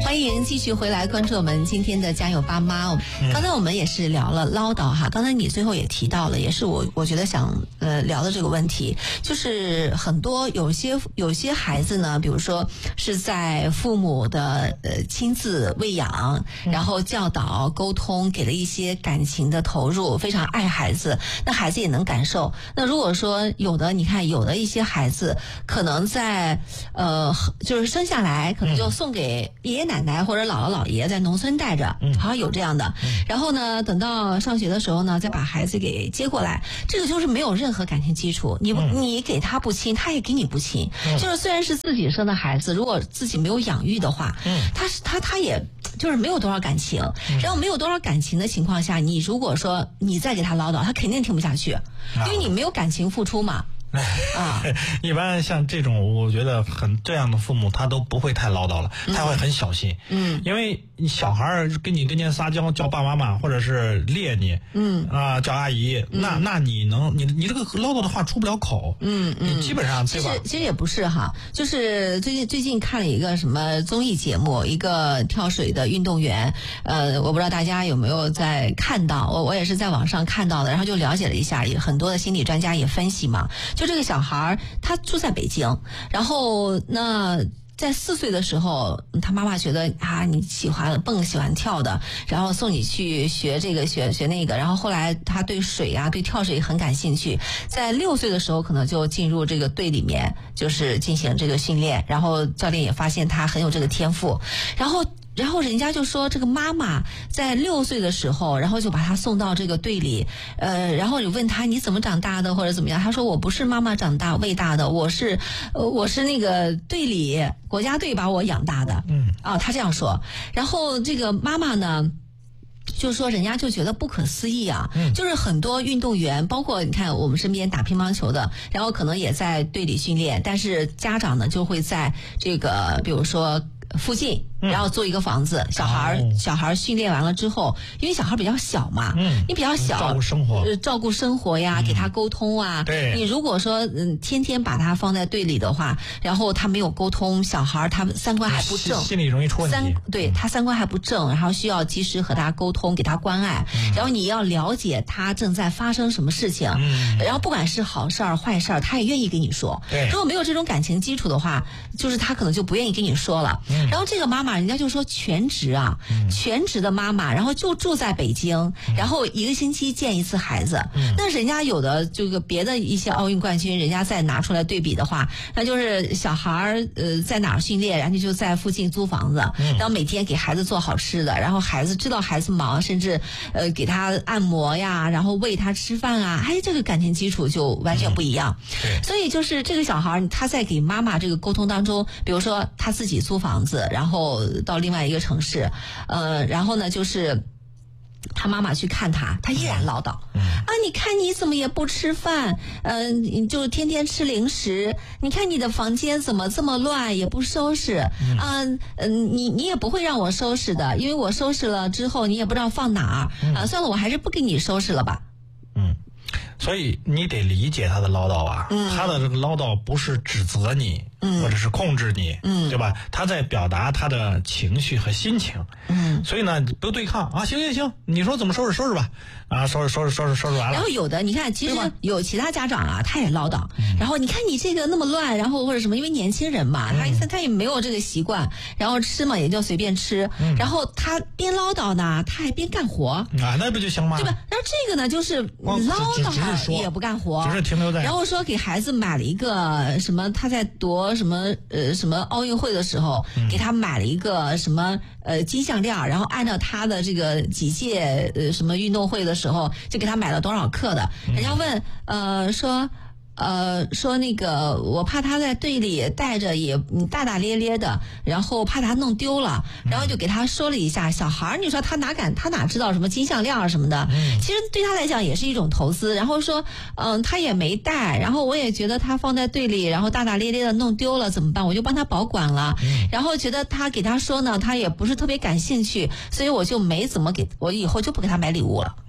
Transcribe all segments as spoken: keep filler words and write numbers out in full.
欢迎继续回来关注我们今天的家有爸妈。嗯、刚才我们也是聊了唠叨哈，刚才你最后也提到了，也是我我觉得想呃聊的这个问题，就是很多有些有些孩子呢，比如说是在父母的呃亲自喂养，然后教导沟通，给了一些感情的投入，非常爱孩子，那孩子也能感受。那如果说有的你看有的一些孩子可能在呃就是生下来可能就送给爷爷奶奶或者姥姥姥爷在农村带着，好像有这样的，然后呢等到上学的时候呢再把孩子给接过来，这个就是没有任何感情基础，你你给他不亲，他也给你不亲，就是虽然是自己生的孩子，如果自己没有养育的话，他是他他也就是没有多少感情，然后没有多少感情的情况下，你如果说你再给他唠叨，他肯定听不下去，因为你没有感情付出嘛。 啊，一般像这种，我觉得很这样的父母，他都不会太唠叨了，他会很小心。嗯，因为小孩跟你跟前撒娇，叫爸爸妈妈，或者是猎你，嗯啊，叫阿姨，嗯、那那你能，你你这个唠叨的话出不了口。嗯嗯，基本上对吧？ 其实其实也不是哈，就是最近最近看了一个什么综艺节目，一个跳水的运动员，呃，我不知道大家有没有在看到，我我也是在网上看到的，然后就了解了一下，也很多的心理专家也分析嘛。就这个小孩他住在北京，然后那在四岁的时候，他妈妈觉得啊你喜欢蹦喜欢跳的，然后送你去学这个学学那个，然后后来他对水啊对跳水很感兴趣，在六岁的时候可能就进入这个队里面，就是进行这个训练，然后教练也发现他很有这个天赋，然后然后人家就说这个妈妈在六岁的时候，然后就把他送到这个队里，呃，然后你问他你怎么长大的或者怎么样，他说我不是妈妈长大喂大的，我是呃我是那个队里国家队把我养大的，嗯啊，他这样说，然后这个妈妈呢。就是说人家就觉得不可思议啊，嗯、就是很多运动员，包括你看我们身边打乒乓球的，然后可能也在队里训练，但是家长呢就会在这个比如说附近，然后做一个房子，嗯、小孩、哦、小孩训练完了之后，因为小孩比较小嘛，嗯，你比较小， 照顾生活， 呃，照顾生活呀，嗯、给他沟通啊。对，你如果说嗯天天把他放在队里的话，然后他没有沟通，小孩他三观还不正， 心理容易出问题。 三对他三观还不正，然后需要及时和他沟通，给他关爱，嗯、然后你要了解他正在发生什么事情，嗯、然后不管是好事儿坏事儿，他也愿意跟你说。对，如果没有这种感情基础的话，就是他可能就不愿意跟你说了。嗯、然后这个妈妈。人家就说全职啊，嗯、全职的妈妈，然后就住在北京，嗯、然后一个星期见一次孩子。嗯、那人家有的这个别的一些奥运冠军，人家再拿出来对比的话，那就是小孩呃在哪儿训练，然后就在附近租房子，嗯、然后每天给孩子做好吃的，然后孩子知道孩子忙，甚至呃给他按摩呀，然后喂他吃饭啊，哎，这个感情基础就完全不一样。嗯、所以就是这个小孩他在给妈妈这个沟通当中，比如说他自己租房子，然后到另外一个城市，呃，然后呢，就是他妈妈去看他，他依然唠叨，嗯、啊，你看你怎么也不吃饭，呃，你就天天吃零食，你看你的房间怎么这么乱，也不收拾，啊，嗯、呃，你你也不会让我收拾的，因为我收拾了之后你也不知道放哪儿，嗯、啊，算了，我还是不给你收拾了吧。 嗯。所以你得理解他的唠叨啊，嗯、他的这个唠叨不是指责你，嗯、或者是控制你，嗯、对吧？他在表达他的情绪和心情，嗯、所以呢，不对抗啊，行行行，你说怎么收拾收拾吧，啊，收拾收拾收拾收拾完了。 然后有的你看，其实有其他家长啊，他也唠叨，嗯、然后你看你这个那么乱，然后或者什么，因为年轻人嘛，嗯、他他也没有这个习惯，然后吃嘛也就随便吃，嗯、然后他边唠叨呢，他还边干活啊， 那不就行吗？ 对吧？然后这个呢，就是唠叨。也不干活， 只是停留在。 然后说给孩子买了一个什么，他在夺什么呃什么奥运会的时候，嗯、给他买了一个什么呃金项链，然后按照他的这个几届呃什么运动会的时候，就给他买了多少克的。嗯、人家问呃说。呃，说那个我怕他在队里带着也大大咧咧的，然后怕他弄丢了，然后就给他说了一下。小孩你说他哪敢，他哪知道什么金项链什么的？嗯、其实对他来讲也是一种投资。然后说，嗯，他也没带，然后我也觉得他放在队里，然后大大咧咧的弄丢了怎么办？我就帮他保管了。嗯、然后觉得他给他说呢，他也不是特别感兴趣，所以我就没怎么给，我以后就不给他买礼物了。嗯。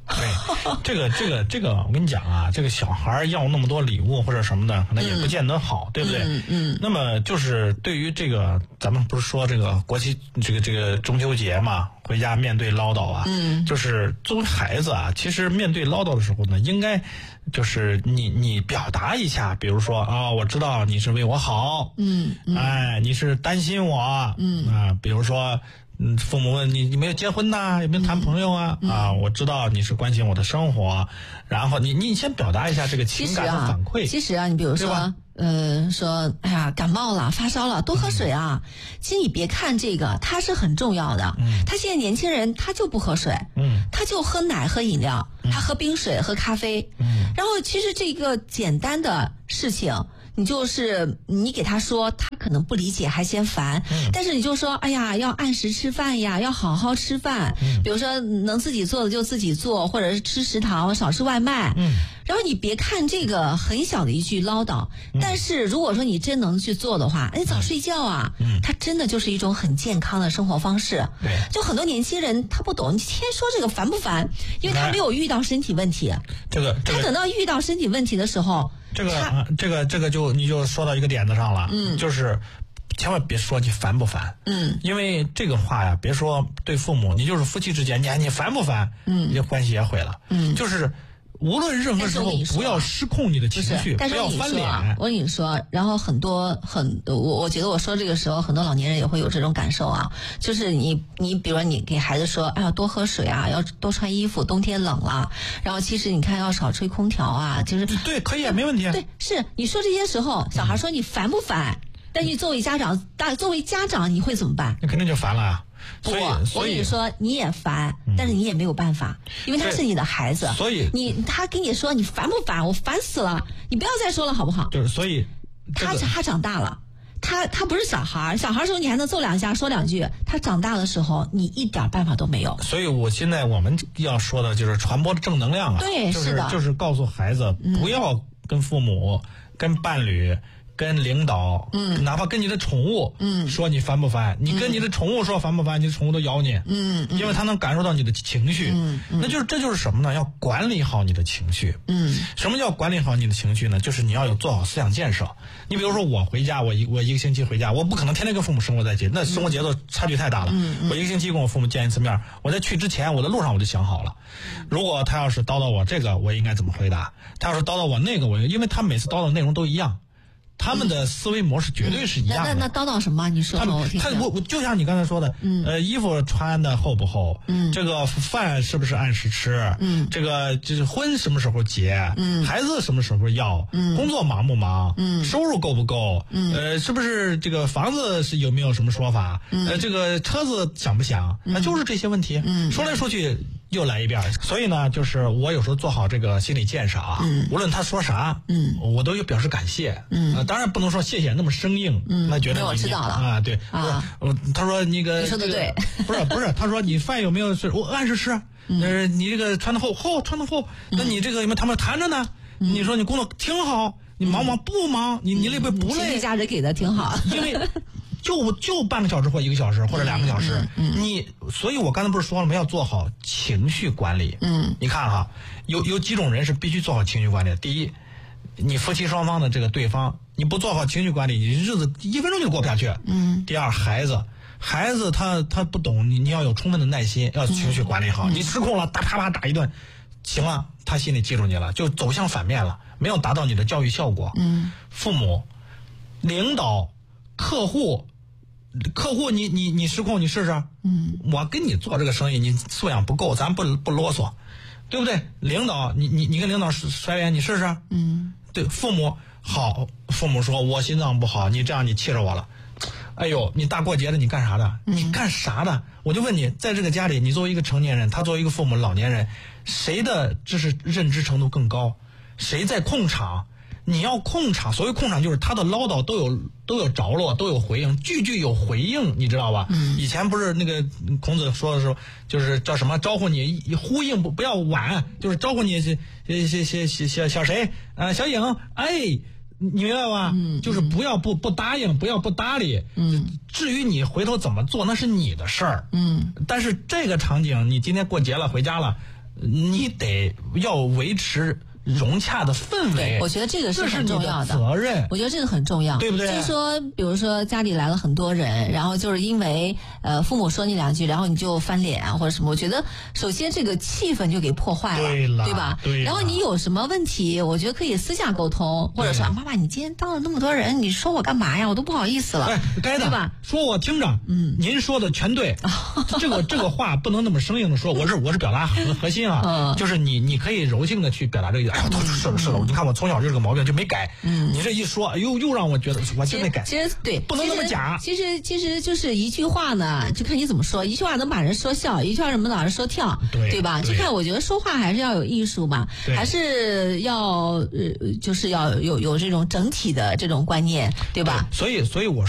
对，这个这个这个，我跟你讲啊，这个小孩要那么多礼物或者什么的，可能也不见得好，嗯、对不对？ 嗯嗯。 那么就是对于这个，咱们不是说这个国庆这个这个中秋节嘛，回家面对唠叨啊， 嗯， 就是作为孩子啊，其实面对唠叨的时候呢，应该就是你你表达一下，比如说啊，我知道你是为我好， 嗯，嗯哎，你是担心我， 嗯啊，比如说。嗯，父母问你，你没有结婚呐？有没有谈朋友啊？ 嗯、 啊，我知道你是关心我的生活，然后你你先表达一下这个情感的反馈。 其实啊，其实啊你比如说，呃，说，哎呀，感冒了，发烧了，多喝水啊。嗯、其实你别看这个，它是很重要的。 嗯， 他现在年轻人他就不喝水， 嗯， 他就喝奶、喝饮料， 嗯、 他喝冰水、喝咖啡。 嗯， 然后其实这个简单的事情。你就是你给他说，他可能不理解，还嫌烦。 嗯、 但是你就说，哎呀，要按时吃饭呀，要好好吃饭。 嗯、 比如说能自己做的就自己做，或者是吃食堂，少吃外卖。 嗯。 然后你别看这个很小的一句唠叨， 嗯、 但是如果说你真能去做的话，哎，早睡觉啊， 嗯， 它真的就是一种很健康的生活方式。 对。就很多年轻人他不懂，你天天说这个烦不烦？因为他没有遇到身体问题。 这个。这个、 他等到遇到身体问题的时候。 这个啊，这个这个就你就说到一个点子上了， 嗯， 就是千万别说你烦不烦， 嗯， 因为这个话呀，别说对父母，你就是夫妻之间，你你烦不烦， 嗯， 你这关系也毁了， 嗯， 就是无论任何时候不要失控你的情绪，不要翻脸。 我跟你说，然后很多很我我觉得我说这个时候，很多老年人也会有这种感受啊，就是你你比如说你给孩子说，哎呀多喝水啊，要多穿衣服，冬天冷了，然后其实你看要少吹空调啊，就是对，可以啊，没问题。 对，是你说这些时候，小孩说你烦不烦？嗯、但你作为家长，大作为家长你会怎么办？ 那肯定就烦了啊。 不， 所以我跟你说，你也烦，嗯、但是你也没有办法，因为他是你的孩子。 所以你他跟你说你烦不烦？我烦死了，你不要再说了，好不好？ 就是所以、 这个、他他长大了，他他不是小孩，小孩的时候你还能揍两下说两句，他长大的时候你一点办法都没有。 所以我现在我们要说的就是传播正能量啊， 对， 就是是的， 就是告诉孩子、嗯、不要跟父母、跟伴侣。跟领导， 嗯， 哪怕跟你的宠物， 嗯， 说你烦不烦？你跟你的宠物说烦不烦？你的宠物都咬你， 嗯， 因为它能感受到你的情绪， 嗯， 那就是这就是什么呢？要管理好你的情绪， 嗯， 什么叫管理好你的情绪呢？就是你要有做好思想建设。你比如说我回家，我一我一个星期回家，我不可能天天跟父母生活在一起，那生活节奏差距太大了。 嗯， 我一个星期跟我父母见一次面，我在去之前，我的路上我就想好了，如果他要是叨叨我这个，我应该怎么回答？他要是叨叨我那个，我因为他每次叨叨的内容都一样。他们的思维模式绝对是一样的。 嗯、那那叨叨什么？你说说我听听。 他我我就像你刚才说的， 嗯， 呃，衣服穿的厚不厚？ 嗯， 这个饭是不是按时吃？ 嗯， 这个就是婚什么时候结？ 嗯， 孩子什么时候要？ 嗯， 工作忙不忙？ 嗯， 收入够不够？ 嗯， 呃，是不是这个房子是有没有什么说法？ 嗯， 呃，这个车子想不想？那、嗯、就是这些问题。 嗯， 说来说去。又来一遍，所以呢，就是我有时候做好这个心理建设啊， 嗯， 无论他说啥， 嗯， 我都有表示感谢， 嗯， 呃，当然不能说谢谢那么生硬， 嗯， 那觉得我知道了啊，对啊， 我他说那个你说的对， 不是不是，他说你饭有没有吃，我按时吃， 嗯， 呃，你这个穿的厚厚穿的厚，那你这个有没有他们谈着呢？你说你工作挺好，你忙忙不忙？你你累不不累？ 家人给的挺好， 因为。就就半个小时或一个小时或者两个小时， 嗯嗯、 你所以我刚才不是说了吗？要做好情绪管理。 嗯， 你看哈，有有几种人是必须做好情绪管理的。第一，你夫妻双方的这个对方，你不做好情绪管理，你日子一分钟就过不下去。 嗯。 第二，孩子，孩子他他不懂，你你要有充分的耐心，要情绪管理好。 嗯、 你失控了，打啪啪打一顿，行了，他心里记住你了，就走向反面了，没有达到你的教育效果。 嗯。 父母、领导、客户。客户你，你你你失控，你试试。 嗯， 我跟你做这个生意，你素养不够，咱不不啰嗦，对不对？领导，你你你跟领导甩脸，你试试。 嗯， 对，父母好，父母说我心脏不好，你这样你气着我了。哎呦，你大过节的你干啥的？ 嗯、 你干啥的？我就问你，在这个家里，你作为一个成年人，他作为一个父母老年人，谁的知识认知程度更高？谁在控场？你要控场，所谓控场就是他的唠叨都有都有着落，都有回应，句句有回应，你知道吧？ 嗯。 以前不是那个孔子说的时候，就是叫什么招呼你呼应不不要晚，就是招呼你小小小小小谁啊、呃、小颖，哎，你明白吧？ 嗯。 就是不要不不答应，不要不搭理。 嗯。 至于你回头怎么做，那是你的事儿。 嗯。 但是这个场景，你今天过节了，回家了。 你得要维持融洽的氛围， 我觉得这个是很重要的责任。 我觉得这个很重要， 对不对？ 就是说，比如说家里来了很多人，然后就是因为呃父母说你两句，然后你就翻脸啊或者什么。我觉得首先这个气氛就给破坏了， 对了， 对吧？ 对。 然后你有什么问题，我觉得可以私下沟通，或者说妈妈，你今天当了那么多人，你说我干嘛呀？我都不好意思了， 哎，该的， 对吧？ 说我听着，嗯，您说的全对，这个这个话不能那么生硬的说，我是我是表达核核心啊， 嗯、 就是你你可以柔性的去表达这个，哎呀，是的是的。你看我从小就这个毛病就没改，嗯，你这一说，又又让我觉得我就没改。 其实对， 不能那么假。 其实其实就是一句话呢，就看你怎么说。一句话能把人说笑，一句话能把人说跳， 对对吧？ 对就看我觉得说话还是要有艺术嘛，还是要呃，就是要有有这种整体的这种观念，对吧？ 对所以所以我。